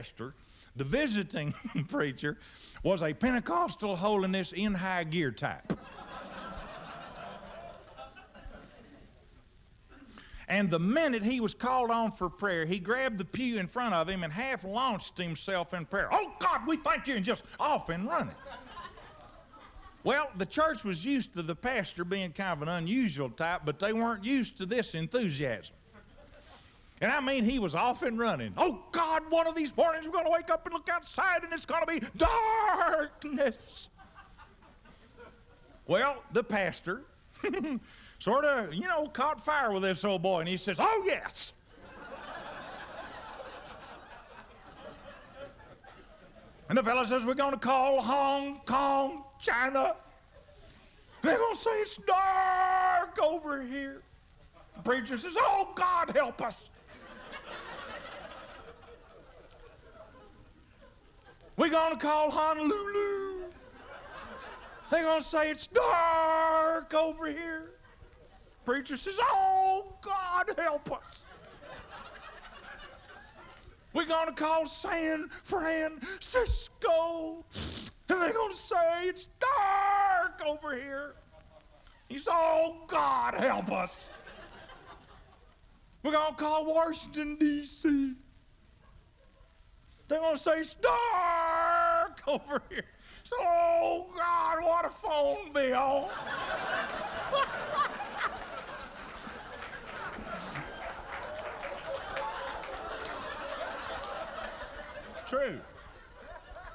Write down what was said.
pastor, the visiting preacher, was a Pentecostal holiness in high gear type. And the minute he was called on for prayer, he grabbed the pew in front of him and half launched himself in prayer. Oh, God, we thank you, and just off and running. Well, the church was used to the pastor being kind of an unusual type, but they weren't used to this enthusiasm. And I mean, he was off and running. Oh, God, one of these mornings we're going to wake up and look outside and it's going to be darkness. Well, the pastor sort of, caught fire with this old boy, and he says, oh, yes. And the fellow says, we're going to call Hong Kong, China. They're going to say it's dark over here. The preacher says, oh, God, help us. We're going to call Honolulu. They're going to say it's dark over here. Preacher says, oh, God, help us. We're going to call San Francisco. And they're going to say it's dark over here. He says, oh, God, help us. We're going to call Washington, D.C. They're going to say it's dark over here. So, oh, God, what a phone bill. True.